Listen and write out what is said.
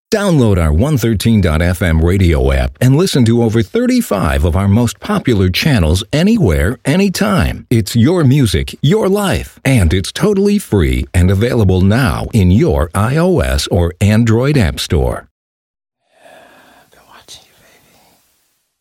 Download our 113.fm radio app and listen to over 35 of our most popular channels anywhere, anytime. It's your music, your life, and it's totally free and available now in your iOS or Android app store.